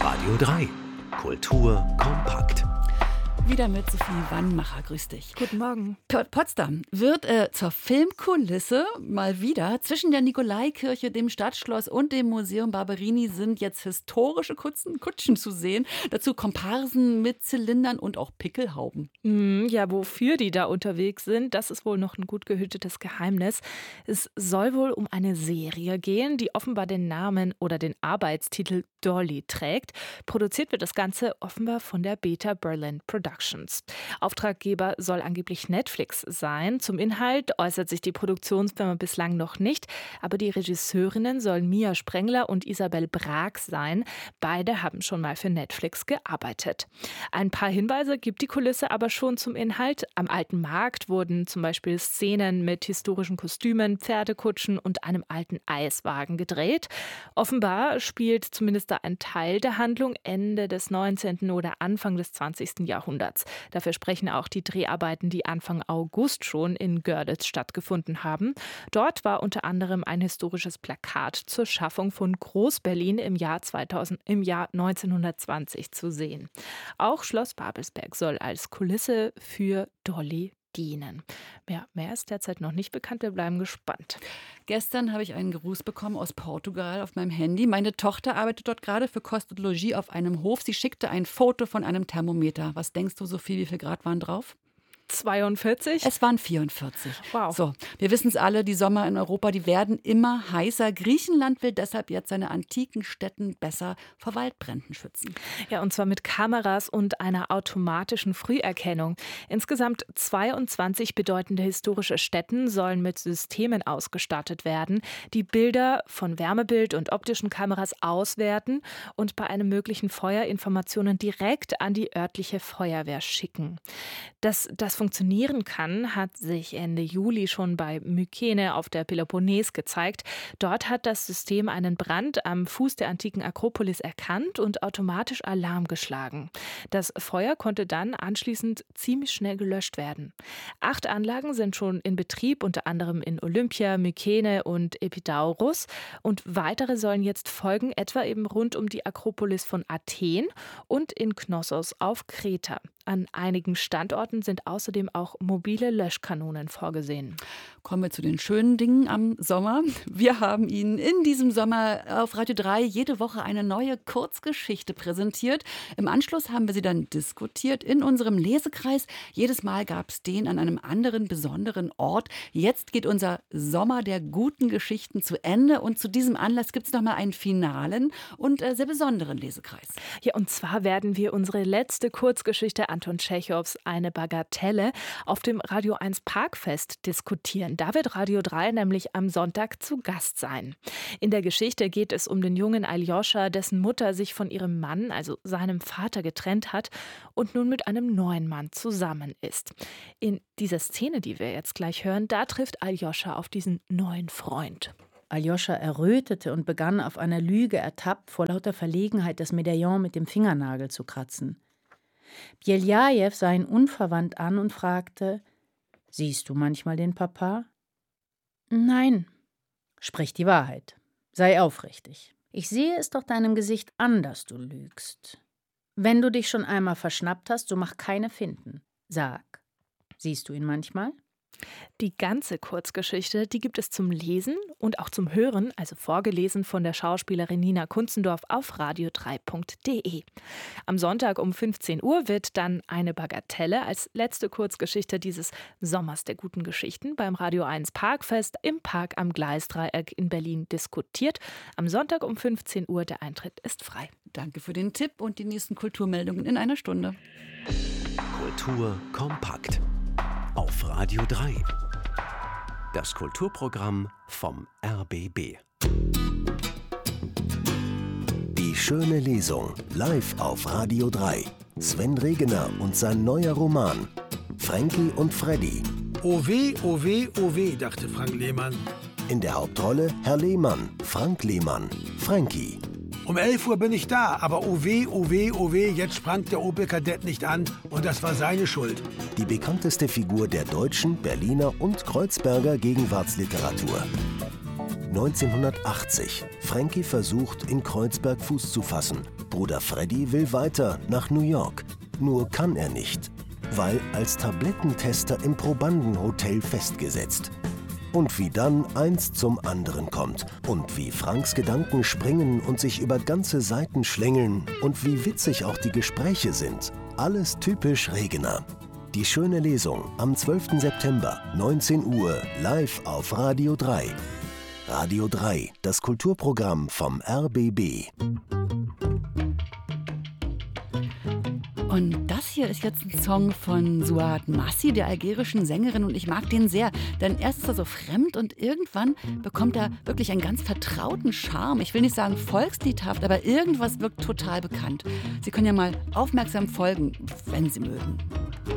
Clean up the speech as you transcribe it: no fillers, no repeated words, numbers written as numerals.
Radio 3. Kultur kompakt. Wieder mit Sophie Wannmacher. Grüß dich. Guten Morgen. Potsdam wird zur Filmkulisse mal wieder. Zwischen der Nikolaikirche, dem Stadtschloss und dem Museum Barberini sind jetzt historische Kutschen zu sehen. Dazu Komparsen mit Zylindern und auch Pickelhauben. Ja, wofür die da unterwegs sind, das ist wohl noch ein gut gehütetes Geheimnis. Es soll wohl um eine Serie gehen, die offenbar den Namen oder den Arbeitstitel Dolly trägt. Produziert wird das Ganze offenbar von der Beta Berlin Productions. Auftraggeber soll angeblich Netflix sein. Zum Inhalt äußert sich die Produktionsfirma bislang noch nicht, aber die Regisseurinnen sollen Mia Sprengler und Isabel Brag sein. Beide haben schon mal für Netflix gearbeitet. Ein paar Hinweise gibt die Kulisse aber schon zum Inhalt. Am Alten Markt wurden zum Beispiel Szenen mit historischen Kostümen, Pferdekutschen und einem alten Eiswagen gedreht. Offenbar spielt zumindest da ein Teil der Handlung Ende des 19. oder Anfang des 20. Jahrhunderts. Dafür sprechen auch die Dreharbeiten, die Anfang August schon in Görlitz stattgefunden haben. Dort war unter anderem ein historisches Plakat zur Schaffung von Groß-Berlin im Jahr 1920 zu sehen. Auch Schloss Babelsberg soll als Kulisse für Dolly dienen. Ja, mehr ist derzeit noch nicht bekannt, wir bleiben gespannt. Gestern habe ich einen Gruß bekommen aus Portugal auf meinem Handy. Meine Tochter arbeitet dort gerade für Kost und Logis auf einem Hof. Sie schickte ein Foto von einem Thermometer. Was denkst du, Sophie, wie viel Grad waren drauf? 42? Es waren 44. Wow. So, wir wissen es alle, die Sommer in Europa, die werden immer heißer. Griechenland will deshalb jetzt seine antiken Städten besser vor Waldbränden schützen. Ja, und zwar mit Kameras und einer automatischen Früherkennung. Insgesamt 22 bedeutende historische Stätten sollen mit Systemen ausgestattet werden, die Bilder von Wärmebild und optischen Kameras auswerten und bei einem möglichen Feuer Informationen direkt an die örtliche Feuerwehr schicken. Dass das funktionieren kann, hat sich Ende Juli schon bei Mykene auf der Peloponnes gezeigt. Dort hat das System einen Brand am Fuß der antiken Akropolis erkannt und automatisch Alarm geschlagen. Das Feuer konnte dann anschließend ziemlich schnell gelöscht werden. 8 Anlagen sind schon in Betrieb, unter anderem in Olympia, Mykene und Epidaurus. Und weitere sollen jetzt folgen, etwa eben rund um die Akropolis von Athen und in Knossos auf Kreta. An einigen Standorten sind außerdem auch mobile Löschkanonen vorgesehen. Kommen wir zu den schönen Dingen am Sommer. Wir haben Ihnen in diesem Sommer auf Radio 3 jede Woche eine neue Kurzgeschichte präsentiert. Im Anschluss haben wir sie dann diskutiert in unserem Lesekreis. Jedes Mal gab es den an einem anderen besonderen Ort. Jetzt geht unser Sommer der guten Geschichten zu Ende und zu diesem Anlass gibt es nochmal einen finalen und sehr besonderen Lesekreis. Ja, und zwar werden wir unsere letzte Kurzgeschichte Anton Tschechows Eine Bagatelle auf dem Radio 1 Parkfest diskutieren. Da wird Radio 3 nämlich am Sonntag zu Gast sein. In der Geschichte geht es um den jungen Aljoscha, dessen Mutter sich von ihrem Mann, also seinem Vater, getrennt hat und nun mit einem neuen Mann zusammen ist. In dieser Szene, die wir jetzt gleich hören, da trifft Aljoscha auf diesen neuen Freund. Aljoscha errötete und begann auf einer Lüge ertappt, vor lauter Verlegenheit das Medaillon mit dem Fingernagel zu kratzen. Beljajew sah ihn unverwandt an und fragte: »Siehst du manchmal den Papa?« »Nein.« »Sprich die Wahrheit. Sei aufrichtig. Ich sehe es doch deinem Gesicht an, dass du lügst. Wenn du dich schon einmal verschnappt hast, so mach keine Finten. Sag, siehst du ihn manchmal?« Die ganze Kurzgeschichte, die gibt es zum Lesen und auch zum Hören, also vorgelesen von der Schauspielerin Nina Kunzendorf auf radio3.de. Am Sonntag um 15 Uhr wird dann Eine Bagatelle als letzte Kurzgeschichte dieses Sommers der guten Geschichten beim Radio 1 Parkfest im Park am Gleisdreieck in Berlin diskutiert. Am Sonntag um 15 Uhr, der Eintritt ist frei. Danke für den Tipp und die nächsten Kulturmeldungen in einer Stunde. Kultur kompakt. Auf Radio 3. Das Kulturprogramm vom RBB. Die schöne Lesung live auf Radio 3. Sven Regener und sein neuer Roman Frankie und Freddy. Oh weh, oh weh, oh weh, dachte Frank Lehmann. In der Hauptrolle Herr Lehmann, Frank Lehmann, Frankie. Um 11 Uhr bin ich da, aber oh weh, oh weh, oh weh, jetzt sprang der Opel Kadett nicht an und das war seine Schuld. Die bekannteste Figur der deutschen, Berliner und Kreuzberger Gegenwartsliteratur. 1980. Frankie versucht, in Kreuzberg Fuß zu fassen. Bruder Freddy will weiter nach New York. Nur kann er nicht, weil als Tablettentester im Probandenhotel festgesetzt. Und wie dann eins zum anderen kommt. Und wie Franks Gedanken springen und sich über ganze Seiten schlängeln. Und wie witzig auch die Gespräche sind. Alles typisch Regener. Die schöne Lesung am 12. September, 19 Uhr, live auf Radio 3. Radio 3, das Kulturprogramm vom RBB. Und das hier ist jetzt ein Song von Suad Massi, der algerischen Sängerin. Und ich mag den sehr, denn erst ist er so fremd und irgendwann bekommt er wirklich einen ganz vertrauten Charme. Ich will nicht sagen volksliedhaft, aber irgendwas wirkt total bekannt. Sie können ja mal aufmerksam folgen, wenn Sie mögen.